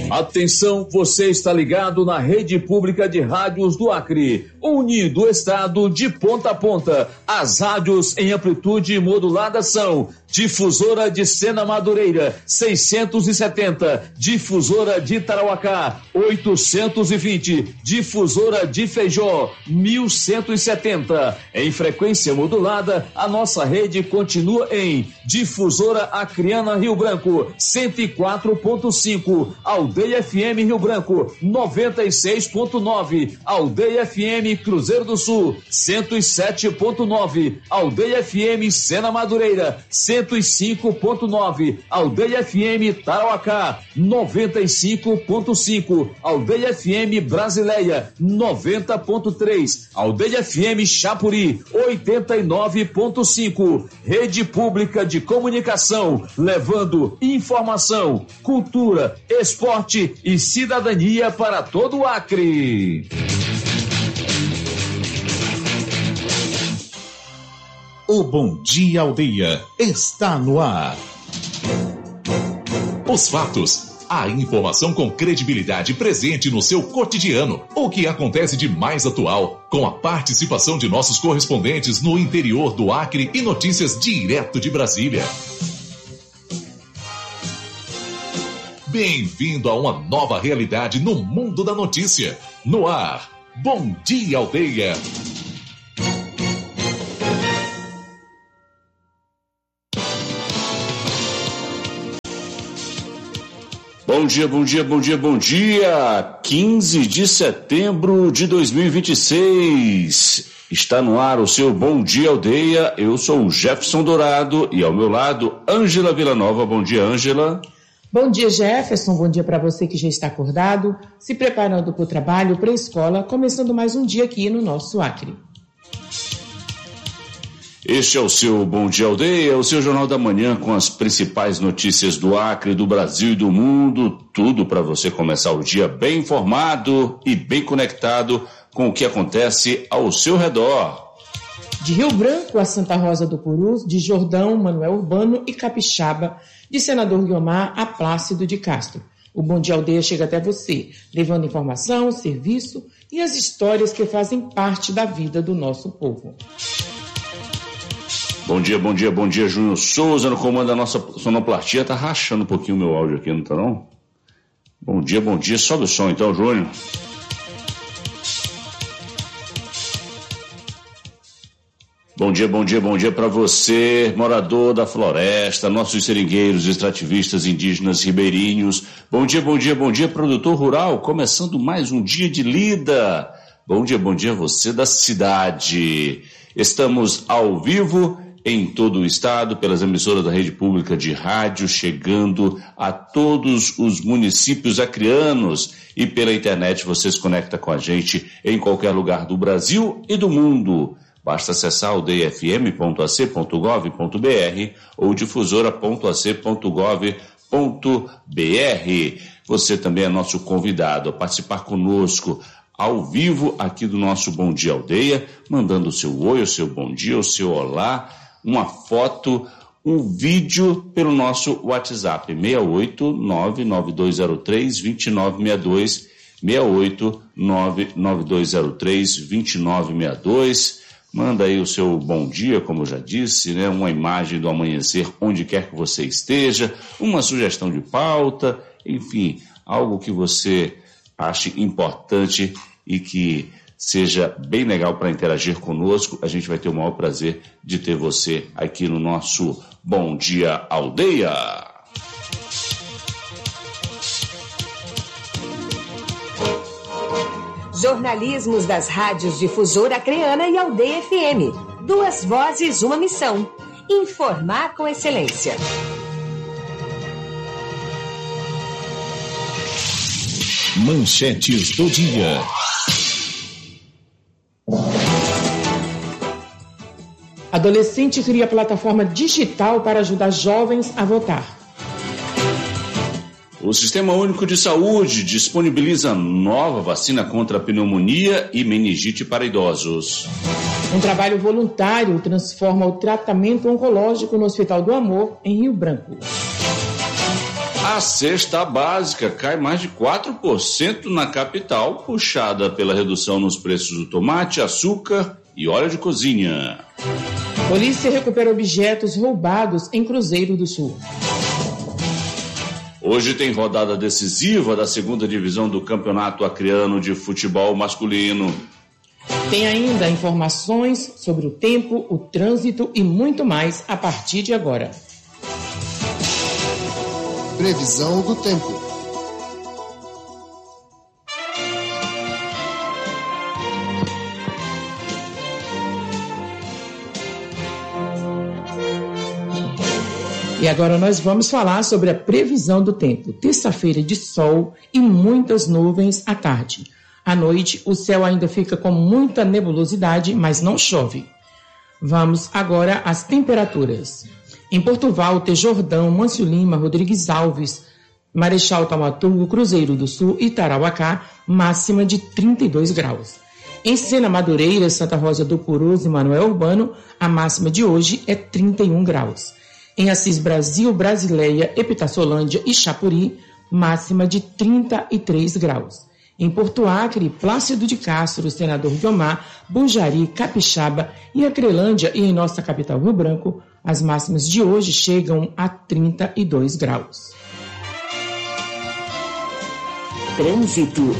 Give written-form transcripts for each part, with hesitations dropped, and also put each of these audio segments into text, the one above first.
Atenção, você está ligado na rede pública de rádios do Acre, unindo o estado de ponta a ponta. As rádios em amplitude modulada são Difusora de Sena Madureira, 670, Difusora de Tarauacá, 820, Difusora de Feijó, 1170. Em frequência modulada, a nossa rede continua em Difusora Acreana Rio Branco, 104.5, Aldeia FM Rio Branco, 96.9, Aldeia FM Cruzeiro do Sul, 107.9, Aldeia FM Sena Madureira, 105.9, Aldeia FM Tarauacá, 95.5, Aldeia FM Brasileia, 90.3, Aldeia FM Chapuri, 89.5, Rede Pública de Comunicação, levando informação, cultura, esporte e cidadania para todo o Acre. O Bom Dia Aldeia está no ar. Os fatos, a informação com credibilidade presente no seu cotidiano. O que acontece de mais atual, com a participação de nossos correspondentes no interior do Acre e notícias direto de Brasília. Bem-vindo a uma nova realidade no mundo da notícia. No ar, Bom Dia Aldeia. Bom dia, bom dia, bom dia, bom dia! 15 de setembro de 2026. Está no ar o seu Bom Dia Aldeia. Eu sou o Jefferson Dourado e ao meu lado, Ângela Villanova. Bom dia, Ângela. Bom dia, Jefferson. Bom dia para você que já está acordado, se preparando para o trabalho, para a escola, começando mais um dia aqui no nosso Acre. Este é o seu Bom Dia Aldeia, o seu Jornal da Manhã com as principais notícias do Acre, do Brasil e do mundo. Tudo para você começar o dia bem informado e bem conectado com o que acontece ao seu redor. De Rio Branco a Santa Rosa do Purus, de Jordão, Manuel Urbano e Capixaba, de Senador Guiomar a Plácido de Castro. O Bom Dia Aldeia chega até você, levando informação, serviço e as histórias que fazem parte da vida do nosso povo. Bom dia, bom dia, bom dia, Júnior Souza no comando da nossa sonoplastia. Tá rachando um pouquinho o meu áudio aqui, não tá não? Bom dia, sobe o som então, Júnior. Bom dia para você, morador da floresta, nossos seringueiros, extrativistas, indígenas, ribeirinhos. Bom dia, produtor rural, começando mais um dia de lida. Bom dia a você da cidade. Estamos ao vivo em todo o estado, pelas emissoras da rede pública de rádio, chegando a todos os municípios acreanos, e pela internet você se conecta com a gente em qualquer lugar do Brasil e do mundo. Basta acessar aldeiafm.ac.gov.br ou difusora.ac.gov.br. Você também é nosso convidado a participar conosco ao vivo aqui do nosso Bom Dia Aldeia, mandando o seu oi, o seu bom dia, o seu olá, uma foto, um vídeo pelo nosso WhatsApp, 68992032962, 68992032962. Manda aí o seu bom dia, como eu já disse, né? Uma imagem do amanhecer onde quer que você esteja, uma sugestão de pauta, enfim, algo que você ache importante e que seja bem legal para interagir conosco. A gente vai ter o maior prazer de ter você aqui no nosso Bom Dia Aldeia. Jornalismos das rádios Difusora Acreana e Aldeia FM. 2 vozes, uma missão. Informar com excelência. Manchetes do dia. Adolescente cria plataforma digital para ajudar jovens a votar. O Sistema Único de Saúde disponibiliza nova vacina contra a pneumonia e meningite para idosos. Um trabalho voluntário transforma o tratamento oncológico no Hospital do Amor, em Rio Branco. A cesta básica cai mais de 4% na capital, puxada pela redução nos preços do tomate, açúcar e óleo de cozinha. Polícia recupera objetos roubados em Cruzeiro do Sul. Hoje tem rodada decisiva da segunda divisão do Campeonato Acreano de Futebol Masculino. Tem ainda informações sobre o tempo, o trânsito e muito mais a partir de agora. Previsão do tempo. E agora nós vamos falar sobre a previsão do tempo. Terça-feira de sol e muitas nuvens à tarde. À noite, o céu ainda fica com muita nebulosidade, mas não chove. Vamos agora às temperaturas. Em Porto Walter, Jordão, Mâncio Lima, Rodrigues Alves, Marechal Taumaturgo, Cruzeiro do Sul e Tarauacá, máxima de 32 graus. Em Sena Madureira, Santa Rosa do Purus e Manoel Urbano, a máxima de hoje é 31 graus. Em Assis Brasil, Brasileia, Epitassolândia e Chapuri, máxima de 33 graus. Em Porto Acre, Plácido de Castro, Senador Guiomar, Bujari, Capixaba e Acrelândia e em nossa capital Rio Branco, as máximas de hoje chegam a 32 graus. Trânsito.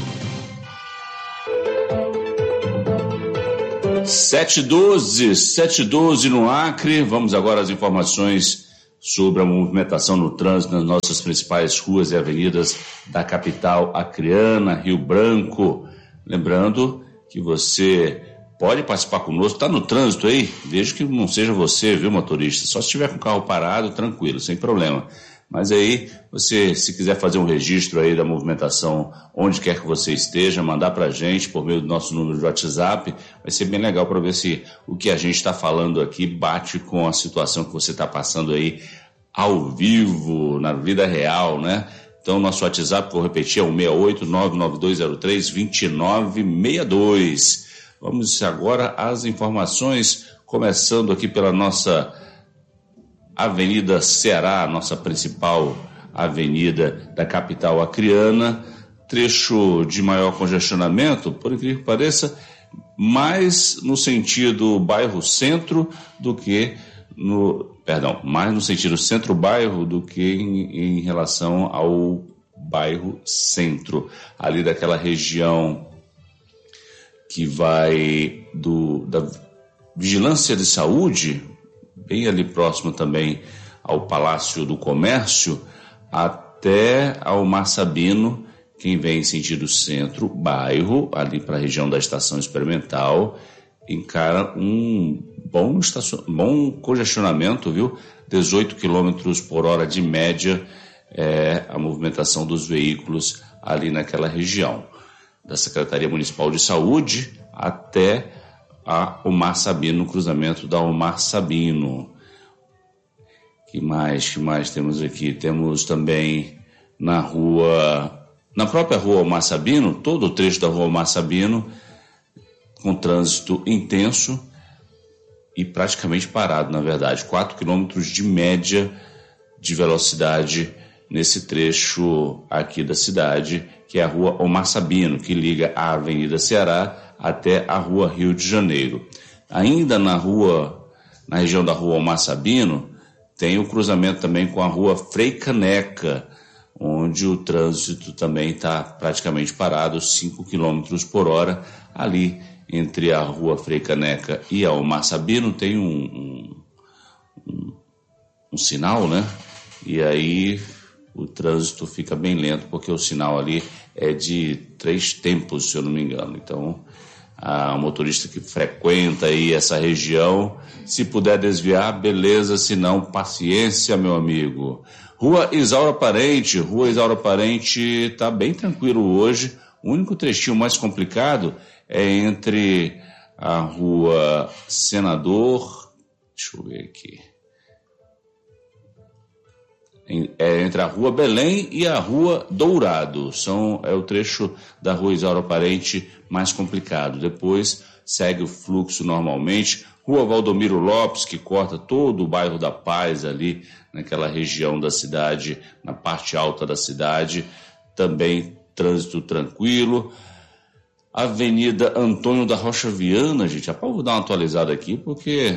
7h12 no Acre. Vamos agora às informações sobre a movimentação no trânsito nas nossas principais ruas e avenidas da capital acreana, Rio Branco. Lembrando que você pode participar conosco, está no trânsito aí, desde que não seja você, viu, motorista? Só se estiver com o carro parado, tranquilo, sem problema. Mas aí, você, se quiser fazer um registro aí da movimentação, onde quer que você esteja, mandar pra gente por meio do nosso número de WhatsApp, vai ser bem legal para ver se o que a gente está falando aqui bate com a situação que você está passando aí ao vivo, na vida real, né? Então, nosso WhatsApp, vou repetir, é o 68992032962. Vamos agora às informações, começando aqui pela nossa Avenida Ceará, nossa principal avenida da capital acreana, trecho de maior congestionamento, por incrível que pareça, mais no sentido bairro centro do que mais no sentido centro-bairro do que em relação ao bairro centro, ali daquela região que vai da Vigilância de Saúde, bem ali próximo também ao Palácio do Comércio, até ao Mar Sabino. Quem vem em sentido centro-bairro, ali para a região da Estação Experimental, encara um bom congestionamento, viu? 18 km por hora de média é a movimentação dos veículos ali naquela região. Da Secretaria Municipal de Saúde até a Omar Sabino, cruzamento da Omar Sabino. Que mais temos aqui? Temos também na própria rua Omar Sabino, todo o trecho da rua Omar Sabino, com trânsito intenso e praticamente parado, na verdade. 4 km de média de velocidade nesse trecho aqui da cidade, que é a rua Omar Sabino, que liga a Avenida Ceará até a rua Rio de Janeiro. Ainda na região da rua Omar Sabino, tem o cruzamento também com a rua Frei Caneca, onde o trânsito também está praticamente parado, 5 km por hora. Ali entre a rua Frei Caneca e a Omar Sabino tem um sinal, né? E aí o trânsito fica bem lento, porque o sinal ali é de 3 tempos, se eu não me engano. Então, a motorista que frequenta aí essa região, se puder desviar, beleza, se não, paciência, meu amigo. Rua Isaura Parente está bem tranquilo hoje. O único trechinho mais complicado é entre a rua Senador, deixa eu ver aqui, é entre a rua Belém e a rua Dourado. É o trecho da rua Isaura Parente mais complicado. Depois segue o fluxo normalmente. Rua Valdomiro Lopes, que corta todo o bairro da Paz ali, naquela região da cidade, na parte alta da cidade, também trânsito tranquilo. Avenida Antônio da Rocha Viana, gente, vou dar uma atualizada aqui, porque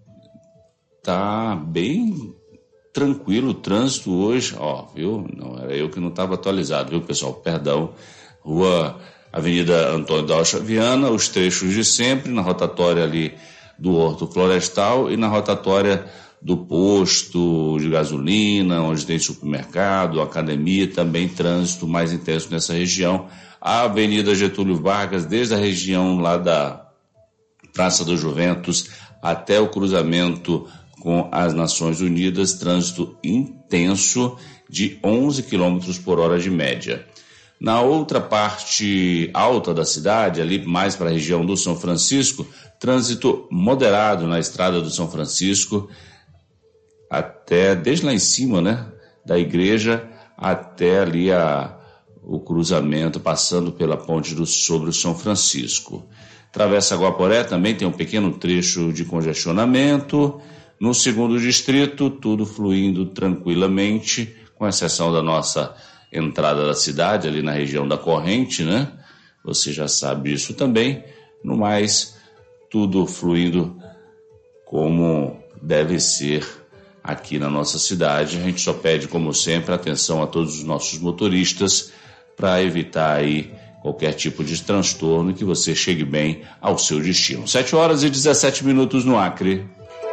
tá bem tranquilo o trânsito hoje, viu? Não, era eu que não estava atualizado, viu, pessoal? Perdão. Avenida Antônio da Rocha Viana, os trechos de sempre, na rotatória ali do Horto Florestal e na rotatória do posto de gasolina, onde tem supermercado, academia, também trânsito mais intenso nessa região. A Avenida Getúlio Vargas, desde a região lá da Praça dos Juventus até o cruzamento com as Nações Unidas, trânsito intenso de 11 km por hora de média. Na outra parte alta da cidade, ali mais para a região do São Francisco, trânsito moderado na estrada do São Francisco, até desde lá em cima, né, da igreja até ali o cruzamento, passando pela ponte sobre o São Francisco. Travessa Guaporé também tem um pequeno trecho de congestionamento. No segundo distrito, tudo fluindo tranquilamente, com exceção da nossa entrada da cidade, ali na região da Corrente, né? Você já sabe disso também. No mais, tudo fluindo como deve ser aqui na nossa cidade. A gente só pede, como sempre, atenção a todos os nossos motoristas para evitar aí qualquer tipo de transtorno e que você chegue bem ao seu destino. 7h17 no Acre.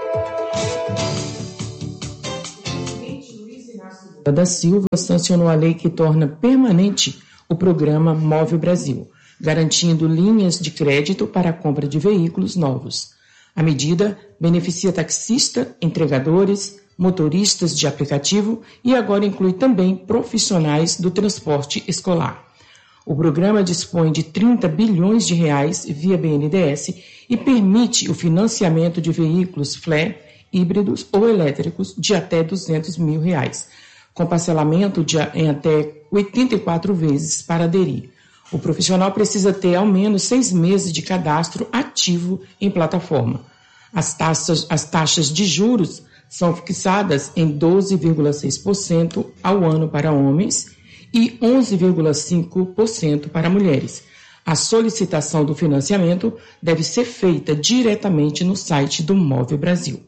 Da Silva sancionou a lei que torna permanente o programa Move Brasil, garantindo linhas de crédito para a compra de veículos novos. A medida beneficia taxistas, entregadores, motoristas de aplicativo e agora inclui também profissionais do transporte escolar. O programa dispõe de 30 bilhões de reais via BNDES e permite o financiamento de veículos flare, híbridos ou elétricos de até R$200 mil, com parcelamento em até 84 vezes para aderir. O profissional precisa ter ao menos 6 meses de cadastro ativo em plataforma. As taxas de juros são fixadas em 12,6% ao ano para homens e 11,5% para mulheres. A solicitação do financiamento deve ser feita diretamente no site do Move Brasil.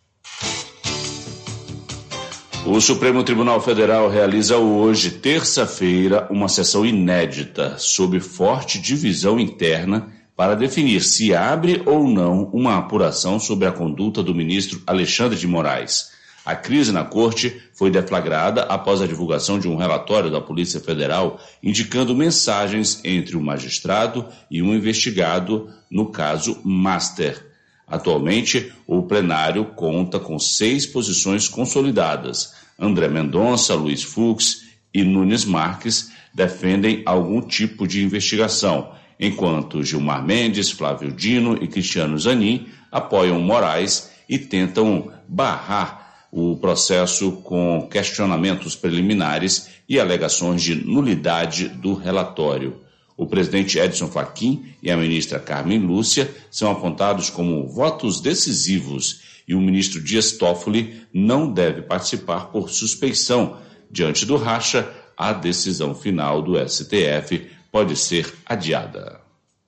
O Supremo Tribunal Federal realiza hoje, terça-feira, uma sessão inédita sob forte divisão interna para definir se abre ou não uma apuração sobre a conduta do ministro Alexandre de Moraes. A crise na corte foi deflagrada após a divulgação de um relatório da Polícia Federal indicando mensagens entre o magistrado e um investigado no caso Master. Atualmente, o plenário conta com 6 posições consolidadas. André Mendonça, Luiz Fux e Nunes Marques defendem algum tipo de investigação, enquanto Gilmar Mendes, Flávio Dino e Cristiano Zanin apoiam Moraes e tentam barrar o processo com questionamentos preliminares e alegações de nulidade do relatório. O presidente Edson Fachin e a ministra Carmen Lúcia são apontados como votos decisivos e o ministro Dias Toffoli não deve participar por suspeição. Diante do racha, a decisão final do STF pode ser adiada.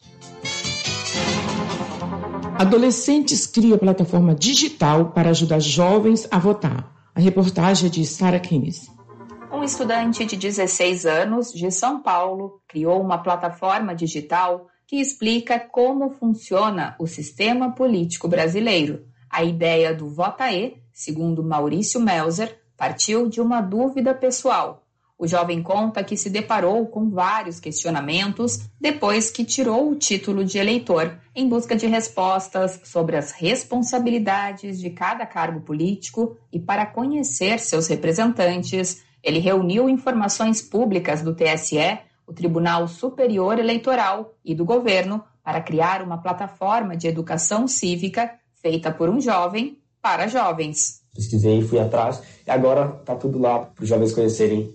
Adolescentes criam plataforma digital para ajudar jovens a votar. A reportagem é de Sara Kines. Um estudante de 16 anos, de São Paulo, criou uma plataforma digital que explica como funciona o sistema político brasileiro. A ideia do Votaê, segundo Maurício Melzer, partiu de uma dúvida pessoal. O jovem conta que se deparou com vários questionamentos depois que tirou o título de eleitor, em busca de respostas sobre as responsabilidades de cada cargo político e para conhecer seus representantes. Ele reuniu informações públicas do TSE, o Tribunal Superior Eleitoral e do governo para criar uma plataforma de educação cívica feita por um jovem para jovens. Pesquisei, fui atrás e agora está tudo lá para os jovens conhecerem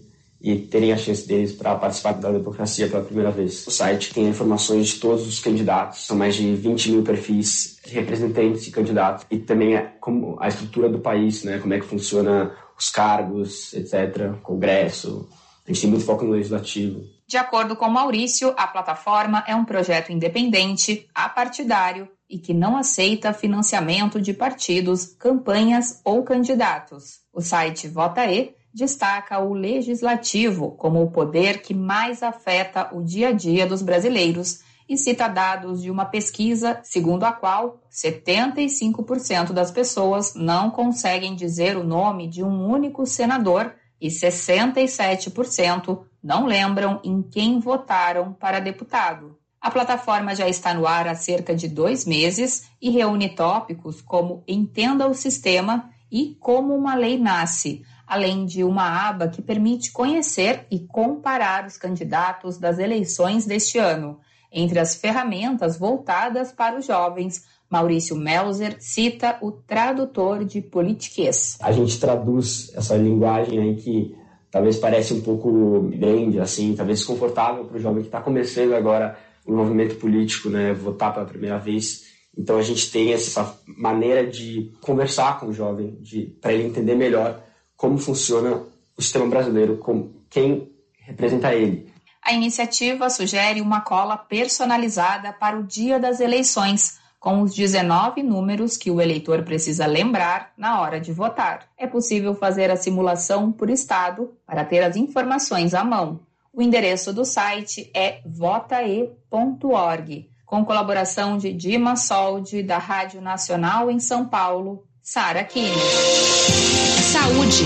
e terem a chance deles para participar da democracia pela primeira vez. O site tem informações de todos os candidatos, são mais de 20 mil perfis representantes e candidatos, e também como a estrutura do país, né, como é que funciona os cargos, etc., Congresso. A gente tem muito foco no legislativo. De acordo com Maurício, a plataforma é um projeto independente, apartidário e que não aceita financiamento de partidos, campanhas ou candidatos. O site Votaê destaca o legislativo como o poder que mais afeta o dia a dia dos brasileiros e cita dados de uma pesquisa segundo a qual 75% das pessoas não conseguem dizer o nome de um único senador e 67% não lembram em quem votaram para deputado. A plataforma já está no ar há cerca de 2 meses e reúne tópicos como Entenda o Sistema e Como uma Lei Nasce, além de uma aba que permite conhecer e comparar os candidatos das eleições deste ano. Entre as ferramentas voltadas para os jovens, Maurício Melzer cita o tradutor de politiquês. A gente traduz essa linguagem aí que talvez parece um pouco grande, assim, talvez desconfortável para o jovem que está começando agora o movimento político, né, votar pela primeira vez. Então a gente tem essa maneira de conversar com o jovem, para ele entender melhor como funciona o sistema brasileiro, com quem representa ele. A iniciativa sugere uma cola personalizada para o dia das eleições, com os 19 números que o eleitor precisa lembrar na hora de votar. É possível fazer a simulação por estado para ter as informações à mão. O endereço do site é votae.org, com colaboração de Dima Soldi, da Rádio Nacional em São Paulo, Sara Kine. Saúde.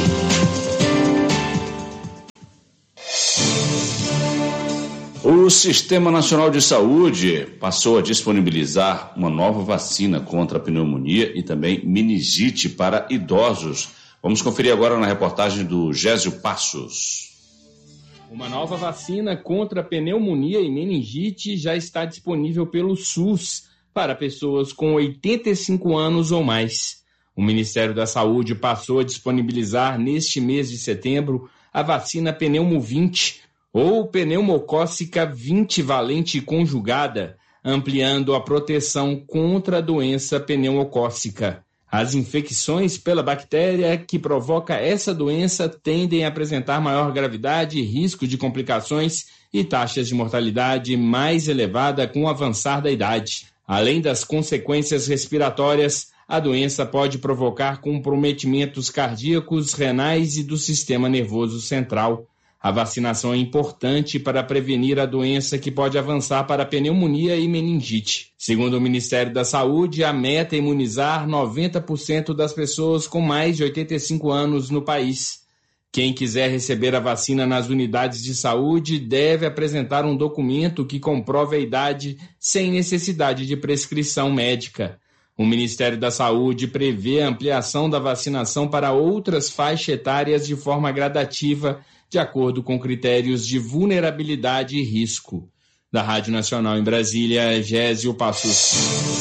O Sistema Nacional de Saúde passou a disponibilizar uma nova vacina contra a pneumonia e também meningite para idosos. Vamos conferir agora na reportagem do Gésio Passos. Uma nova vacina contra a pneumonia e meningite já está disponível pelo SUS para pessoas com 85 anos ou mais. O Ministério da Saúde passou a disponibilizar neste mês de setembro a vacina Pneumo-20 ou pneumocócica 20 valente conjugada, ampliando a proteção contra a doença pneumocócica. As infecções pela bactéria que provoca essa doença tendem a apresentar maior gravidade, risco de complicações e taxas de mortalidade mais elevada com o avançar da idade. Além das consequências respiratórias, a doença pode provocar comprometimentos cardíacos, renais e do sistema nervoso central. A vacinação é importante para prevenir a doença que pode avançar para a pneumonia e meningite. Segundo o Ministério da Saúde, a meta é imunizar 90% das pessoas com mais de 85 anos no país. Quem quiser receber a vacina nas unidades de saúde deve apresentar um documento que comprove a idade sem necessidade de prescrição médica. O Ministério da Saúde prevê a ampliação da vacinação para outras faixas etárias de forma gradativa, de acordo com critérios de vulnerabilidade e risco. Da Rádio Nacional em Brasília, Gésio Passos.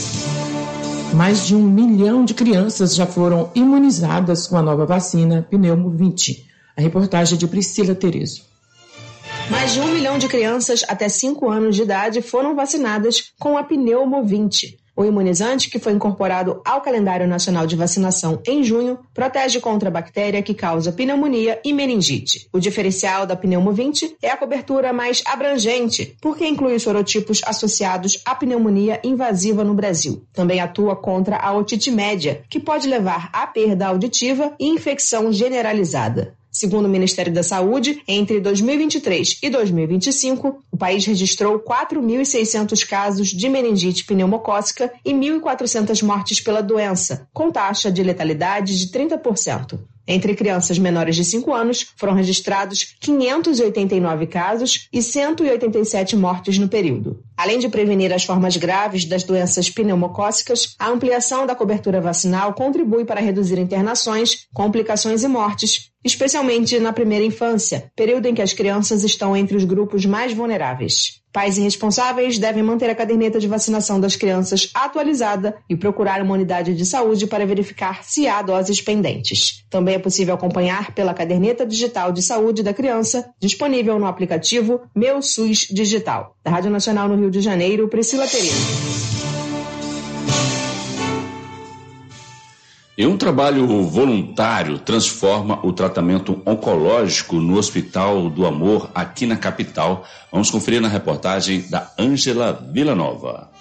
Mais de 1 milhão de crianças já foram imunizadas com a nova vacina Pneumo-20. A reportagem de Priscila Terezo. Mais de 1 milhão de crianças até 5 anos de idade foram vacinadas com a Pneumo-20. O imunizante, que foi incorporado ao calendário nacional de vacinação em junho, protege contra a bactéria que causa pneumonia e meningite. O diferencial da Pneumo-20 é a cobertura mais abrangente, porque inclui os sorotipos associados à pneumonia invasiva no Brasil. Também atua contra a otite média, que pode levar à perda auditiva e infecção generalizada. Segundo o Ministério da Saúde, entre 2023 e 2025, o país registrou 4.600 casos de meningite pneumocócica e 1.400 mortes pela doença, com taxa de letalidade de 30%. Entre crianças menores de 5 anos, foram registrados 589 casos e 187 mortes no período. Além de prevenir as formas graves das doenças pneumocócicas, a ampliação da cobertura vacinal contribui para reduzir internações, complicações e mortes, especialmente na primeira infância, período em que as crianças estão entre os grupos mais vulneráveis. Pais e responsáveis devem manter a caderneta de vacinação das crianças atualizada e procurar uma unidade de saúde para verificar se há doses pendentes. Também é possível acompanhar pela caderneta digital de saúde da criança, disponível no aplicativo Meu SUS Digital. Da Rádio Nacional no Rio de Janeiro, Priscila Pereira. E um trabalho voluntário transforma o tratamento oncológico no Hospital do Amor aqui na capital. Vamos conferir na reportagem da Ângela Villanova.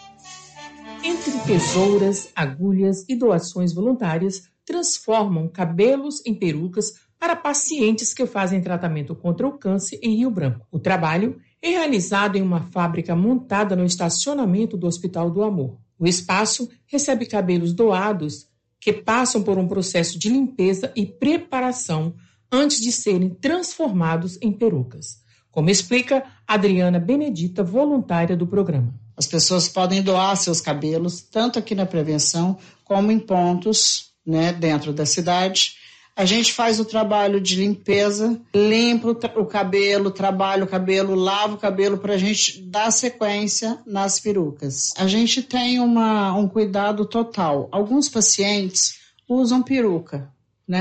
Entre tesouras, agulhas e doações voluntárias, transformam cabelos em perucas para pacientes que fazem tratamento contra o câncer em Rio Branco. O trabalho é realizado em uma fábrica montada no estacionamento do Hospital do Amor. O espaço recebe cabelos doados que passam por um processo de limpeza e preparação antes de serem transformados em perucas, como explica Adriana Benedita, voluntária do programa. As pessoas podem doar seus cabelos, tanto aqui na prevenção, como em pontos, dentro da cidade. A gente faz o trabalho de limpeza, limpa o cabelo, trabalha o cabelo, lava o cabelo para a gente dar sequência nas perucas. A gente tem um cuidado total. Alguns pacientes usam peruca,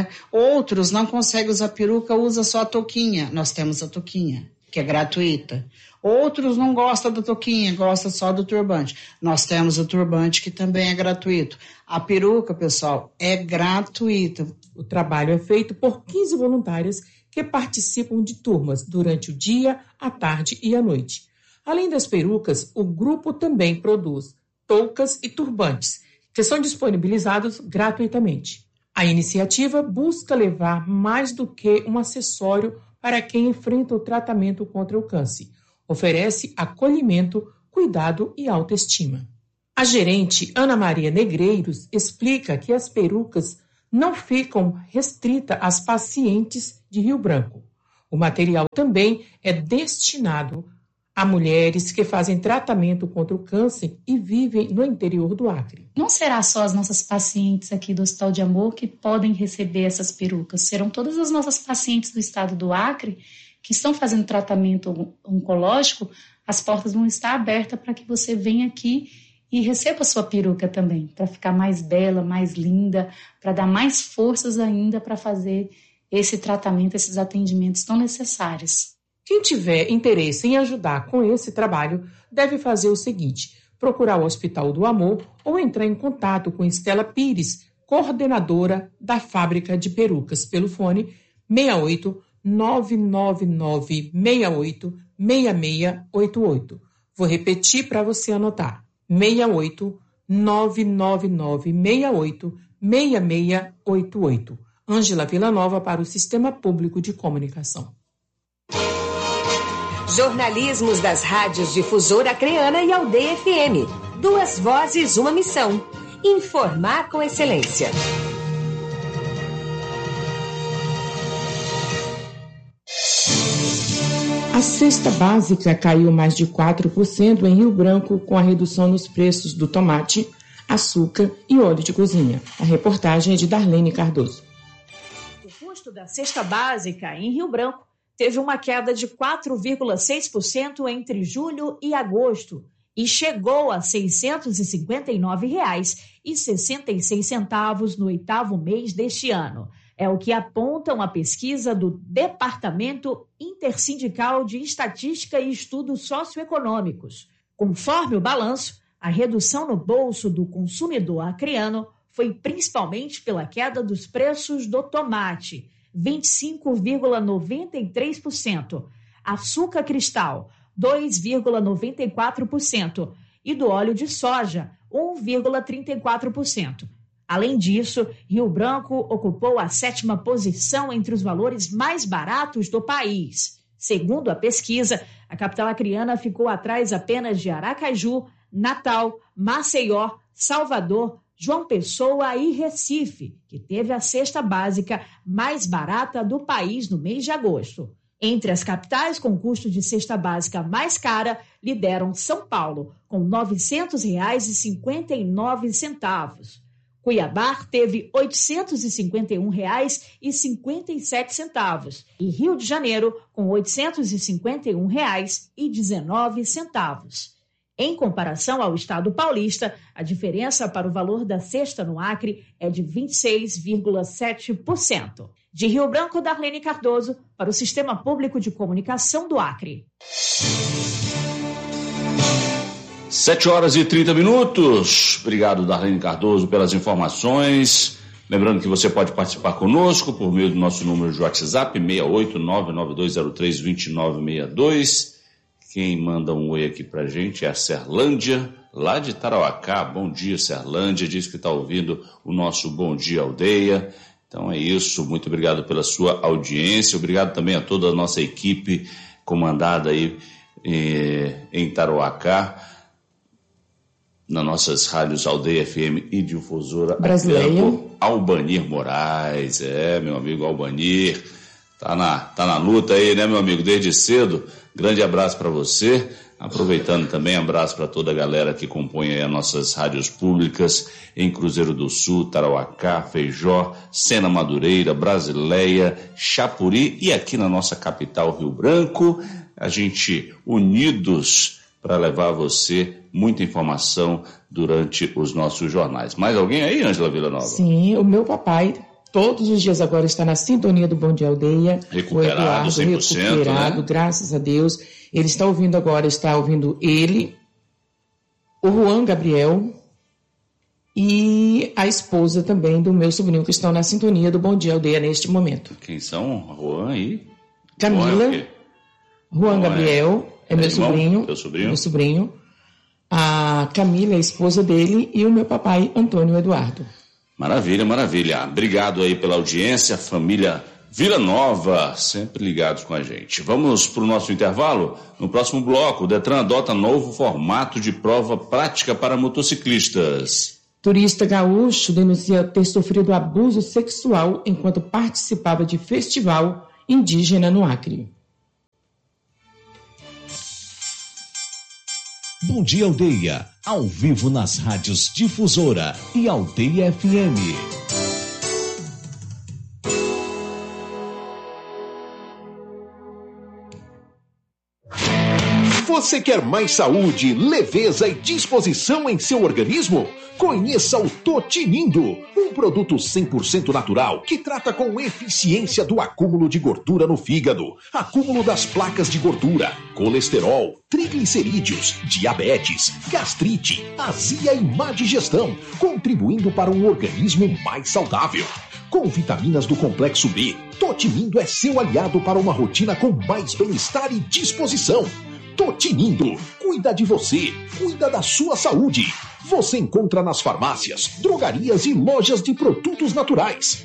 Outros não conseguem usar peruca, usa só a touquinha. Nós temos a touquinha, que é gratuita. Outros não gostam da touquinha, gostam só do turbante. Nós temos o turbante, que também é gratuito. A peruca, pessoal, é gratuita. O trabalho é feito por 15 voluntárias que participam de turmas durante o dia, a tarde e a noite. Além das perucas, o grupo também produz toucas e turbantes, que são disponibilizados gratuitamente. A iniciativa busca levar mais do que um acessório para quem enfrenta o tratamento contra o câncer. Oferece acolhimento, cuidado e autoestima. A gerente Ana Maria Negreiros explica que as perucas não ficam restritas às pacientes de Rio Branco. O material também é destinado a mulheres que fazem tratamento contra o câncer e vivem no interior do Acre. Não será só as nossas pacientes aqui do Hospital de Amor que podem receber essas perucas, serão todas as nossas pacientes do estado do Acre que estão fazendo tratamento oncológico. As portas vão estar abertas para que você venha aqui e receba a sua peruca também, para ficar mais bela, mais linda, para dar mais forças ainda para fazer esse tratamento, esses atendimentos tão necessários. Quem tiver interesse em ajudar com esse trabalho deve fazer o seguinte: procurar o Hospital do Amor ou entrar em contato com Estela Pires, coordenadora da fábrica de perucas, pelo fone 68 999 68 6688. Vou repetir para você anotar: 68 999 68 6688. Ângela Villanova para o Sistema Público de Comunicação. Jornalismos das rádios Difusora Acreana e Aldeia FM. 2 vozes, uma missão. Informar com excelência. A cesta básica caiu mais de 4% em Rio Branco com a redução nos preços do tomate, açúcar e óleo de cozinha. A reportagem é de Darlene Cardoso. O custo da cesta básica em Rio Branco teve uma queda de 4,6% entre julho e agosto e chegou a R$ 659,66 no 8º mês deste ano. É o que aponta uma pesquisa do Departamento Intersindical de Estatística e Estudos Socioeconômicos. Conforme o balanço, a redução no bolso do consumidor acreano foi principalmente pela queda dos preços do tomate, 25,93%, açúcar cristal, 2,94% e do óleo de soja, 1,34%. Além disso, Rio Branco ocupou a 7ª posição entre os valores mais baratos do país. Segundo a pesquisa, a capital acreana ficou atrás apenas de Aracaju, Natal, Maceió, Salvador, João Pessoa e Recife, que teve a cesta básica mais barata do país no mês de agosto. Entre as capitais com custo de cesta básica mais cara, lideram São Paulo, com R$ 900,59. Cuiabá teve R$ 851,57 e Rio de Janeiro com R$ 851,19. Em comparação ao estado paulista, a diferença para o valor da cesta no Acre é de 26,7%. De Rio Branco, Darlene Cardoso, para o Sistema Público de Comunicação do Acre. 7h30. Obrigado, Darlene Cardoso, pelas informações. Lembrando que você pode participar conosco por meio do nosso número de WhatsApp, 68992032962. Quem manda um oi aqui pra gente é a Serlândia, lá de Tarauacá. Bom dia, Serlândia. Diz que está ouvindo o nosso Bom Dia Aldeia. Então é isso. Muito obrigado pela sua audiência. Obrigado também a toda a nossa equipe comandada aí em Tarauacá, nas nossas rádios Aldeia FM e Difusora Brasileira. Albanir Moraes, meu amigo Albanir, tá na luta aí, né, meu amigo, desde cedo. Grande abraço para você. Aproveitando também, abraço para toda a galera que compõe aí as nossas rádios públicas em Cruzeiro do Sul, Tarauacá, Feijó, Sena Madureira, Brasileia, Chapuri e aqui na nossa capital, Rio Branco. A gente unidos para levar a você muita informação durante os nossos jornais. Mais alguém aí, Ângela Villanova? Sim, o meu papai todos os dias agora está na sintonia do Bom Dia Aldeia. Recuperado, 100%, recuperado, né? Graças a Deus. Ele está ouvindo agora, ele, o Juan Gabriel e a esposa também do meu sobrinho, que estão na sintonia do Bom Dia Aldeia neste momento. Quem são? Juan e? Camila. Juan Gabriel é meu irmão? sobrinho. Teu sobrinho? Meu sobrinho. A Camila é a esposa dele e o meu papai, Antônio Eduardo. Maravilha, maravilha. Obrigado aí pela audiência, família Villanova, sempre ligados com a gente. Vamos para o nosso intervalo? No próximo bloco, o Detran adota novo formato de prova prática para motociclistas. Turista gaúcho denuncia ter sofrido abuso sexual enquanto participava de festival indígena no Acre. Bom Dia Aldeia, ao vivo nas rádios Difusora e Aldeia FM. Você quer mais saúde, leveza e disposição em seu organismo? Conheça o Totinindo, um produto 100% natural que trata com eficiência do acúmulo de gordura no fígado, acúmulo das placas de gordura, colesterol, triglicerídeos, diabetes, gastrite, azia e má digestão, contribuindo para um organismo mais saudável. Com vitaminas do complexo B, Totinindo é seu aliado para uma rotina com mais bem-estar e disposição. Totinindo, cuida de você, cuida da sua saúde. Você encontra nas farmácias, drogarias e lojas de produtos naturais.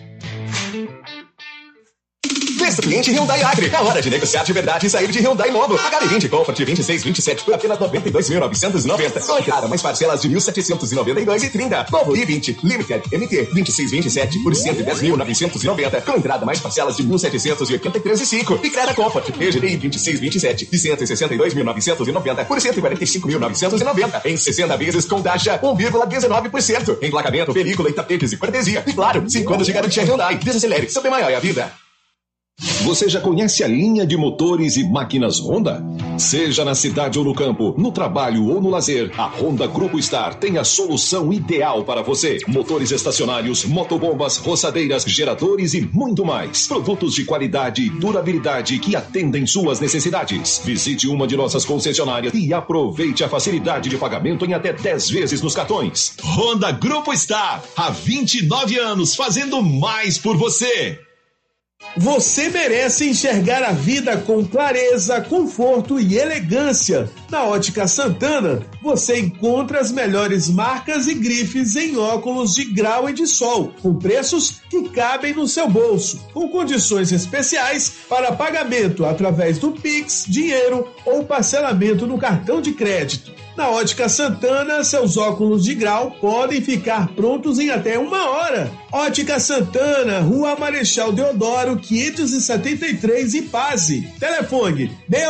Sexto cliente Hyundai Acre. É hora de negociar de verdade e sair de Hyundai novo. HB20 Comfort 2627 por apenas 92.990. Com entrada mais parcelas de 1.792,30. Novo i20 Limited MT 2627 por 110.990. Com entrada mais parcelas de 1.783,5. E Creta Comfort EGDI 2627 de 162.990 por 145.990. Em 60 vezes com taxa 1,19%. Emplacamento, película e tapetes e cortesia. E claro, 5 anos de garantia Hyundai. Desacelere, seu bem maior é a vida. Você já conhece a linha de motores e máquinas Honda? Seja na cidade ou no campo, no trabalho ou no lazer, a Honda Grupo Star tem a solução ideal para você. Motores estacionários, motobombas, roçadeiras, geradores e muito mais. Produtos de qualidade e durabilidade que atendem suas necessidades. Visite uma de nossas concessionárias e aproveite a facilidade de pagamento em até 10 vezes nos cartões. Honda Grupo Star, há 29 anos fazendo mais por você. Você merece enxergar a vida com clareza, conforto e elegância. Na Ótica Santana, você encontra as melhores marcas e grifes em óculos de grau e de sol, com preços que cabem no seu bolso, com condições especiais para pagamento através do Pix, dinheiro ou parcelamento no cartão de crédito. Na Ótica Santana, seus óculos de grau podem ficar prontos em até 1 hora. Ótica Santana, Rua Marechal Deodoro, 573, Ipase. Telefone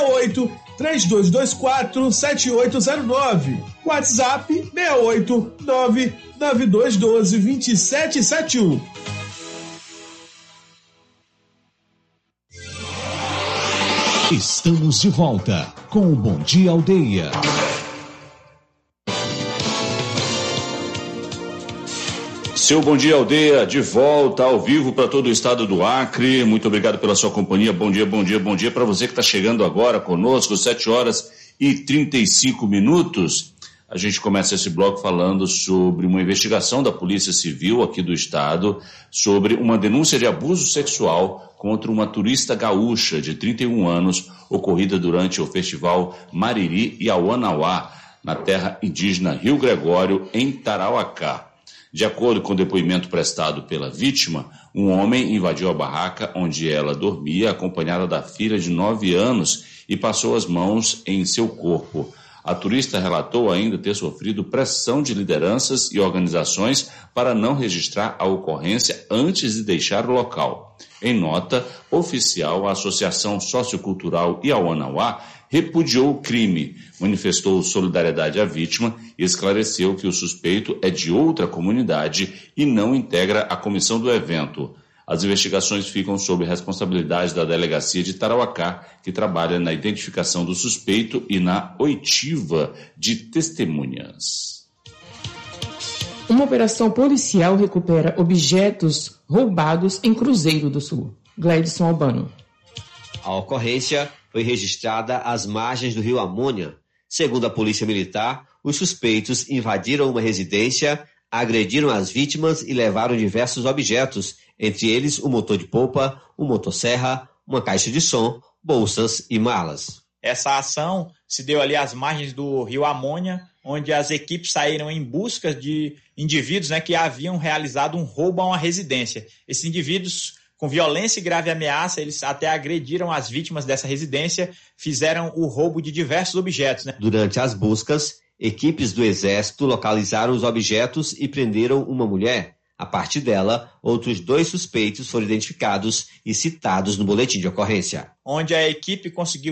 68-3224-7809. WhatsApp 689-9212-2771. Estamos de volta com o Bom Dia Aldeia. Seu Bom Dia Aldeia, de volta ao vivo para todo o estado do Acre. Muito obrigado pela sua companhia. Bom dia, bom dia, bom dia para você que está chegando agora conosco, 7h35. A gente começa esse bloco falando sobre uma investigação da Polícia Civil aqui do estado sobre uma denúncia de abuso sexual contra uma turista gaúcha de 31 anos ocorrida durante o Festival Mariri e Auanauá, na terra indígena Rio Gregório, em Tarauacá. De acordo com o depoimento prestado pela vítima, um homem invadiu a barraca onde ela dormia, acompanhada da filha de 9 anos, e passou as mãos em seu corpo. A turista relatou ainda ter sofrido pressão de lideranças e organizações para não registrar a ocorrência antes de deixar o local. Em nota oficial, a Associação Sociocultural Iauanauá repudiou o crime, manifestou solidariedade à vítima e esclareceu que o suspeito é de outra comunidade e não integra a comissão do evento. As investigações ficam sob responsabilidade da Delegacia de Tarauacá, que trabalha na identificação do suspeito e na oitiva de testemunhas. Uma operação policial recupera objetos roubados em Cruzeiro do Sul. Gleidson Albano. A ocorrência foi registrada às margens do rio Amônia. Segundo a Polícia Militar, os suspeitos invadiram uma residência, agrediram as vítimas e levaram diversos objetos, entre eles um motor de polpa, uma motosserra, uma caixa de som, bolsas e malas. Essa ação se deu ali às margens do rio Amônia, onde as equipes saíram em busca de indivíduos, que haviam realizado um roubo a uma residência. Esses indivíduos, com violência e grave ameaça, eles até agrediram as vítimas dessa residência, fizeram o roubo de diversos objetos. Durante as buscas, equipes do Exército localizaram os objetos e prenderam uma mulher. A partir dela, outros 2 suspeitos foram identificados e citados no boletim de ocorrência. Onde a equipe conseguiu